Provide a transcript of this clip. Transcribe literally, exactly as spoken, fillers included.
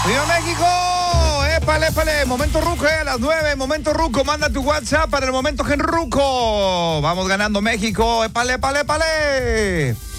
¡Viva México! ¡Épale, épale! Momento Ruco, eh, a las nueve. Momento Ruco, manda tu WhatsApp para el momento Genruco. Vamos ganando México. ¡Épale, épale, épale!